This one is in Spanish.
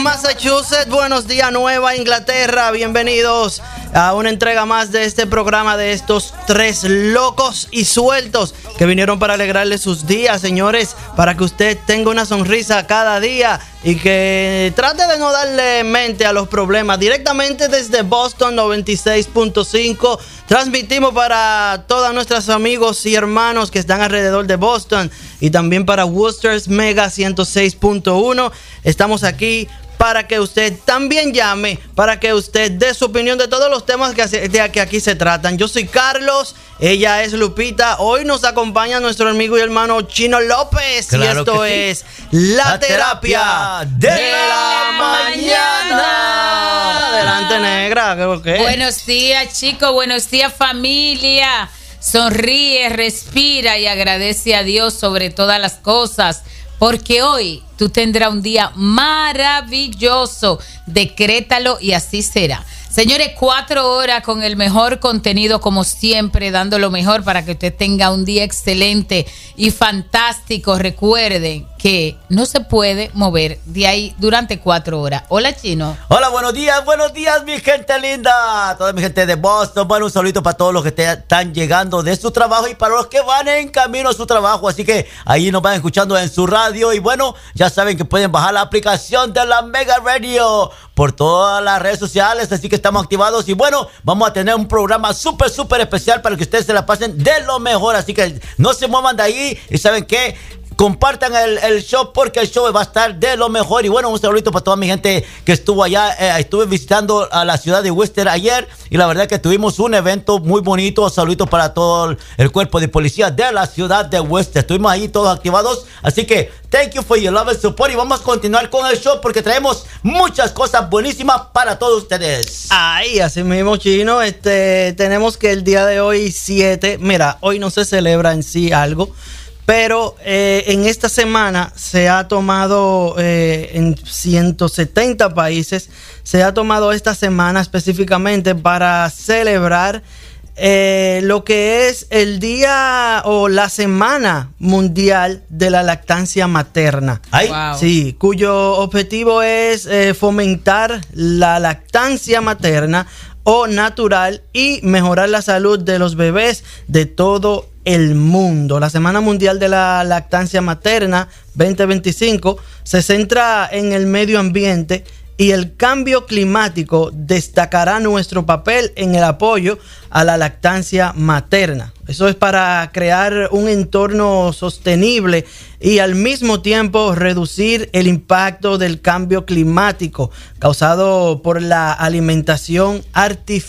Massachusetts, buenos días Nueva Inglaterra, bienvenidos a una entrega más de este programa de estos tres locos y sueltos que vinieron para alegrarle sus días, señores, para que usted tenga una sonrisa cada día y que trate de no darle mente a los problemas. Directamente desde Boston 96.5 transmitimos para todos nuestros amigos y hermanos que están alrededor de Boston y también para Worcester's Mega 106.1. Estamos aquí para que usted también llame, para que usted dé su opinión de todos los temas que aquí se tratan. Yo soy Carlos, ella es Lupita. Hoy nos acompaña nuestro amigo y hermano Chino López. Claro, y esto es La Terapia de la Mañana. Adelante, negra. ¿Qué? Buenos días, chicos. Buenos días, familia. Sonríe, respira y agradece a Dios sobre todas las cosas, porque hoy tú tendrás un día maravilloso. Decrétalo y así será. Señores, 4 horas con el mejor contenido, como siempre, dando lo mejor para que usted tenga un día excelente y fantástico. Recuerden que no se puede mover de ahí durante 4 horas. Hola, Chino. Hola, buenos días, mi gente linda. Toda mi gente de Boston. Bueno, un saludito para todos los que están llegando de su trabajo y para los que van en camino a su trabajo. Así que ahí nos van escuchando en su radio. Y bueno, ya saben que pueden bajar la aplicación de la Mega Radio por todas las redes sociales. Así que estamos activados. Y bueno, vamos a tener un programa súper especial para que ustedes se la pasen de lo mejor. Así que no se muevan de ahí. Y ¿saben qué? Compartan el show porque el show va a estar de lo mejor. Y bueno, un saludito para toda mi gente que estuvo allá. Estuve visitando a la ciudad de Worcester ayer y la verdad que tuvimos un evento muy bonito. Saluditos para todo el cuerpo de policía de la ciudad de Worcester. Estuvimos ahí todos activados. Así que thank you for your love and support. Y vamos a continuar con el show porque traemos muchas cosas buenísimas para todos ustedes. Ay, así mismo, Chino. Tenemos que el día de hoy 7. Mira, hoy no se celebra en sí algo, pero en esta semana se ha tomado en 170 países, se ha tomado esta semana específicamente para celebrar lo que es el día o la Semana Mundial de la Lactancia Materna. Wow. Sí, cuyo objetivo es fomentar la lactancia materna o natural y mejorar la salud de los bebés de todo el mundo. La Semana Mundial de la Lactancia Materna 2025 se centra en el medio ambiente y el cambio climático. Destacará nuestro papel en el apoyo a la lactancia materna. Eso es para crear un entorno sostenible y al mismo tiempo reducir el impacto del cambio climático causado por la alimentación artificial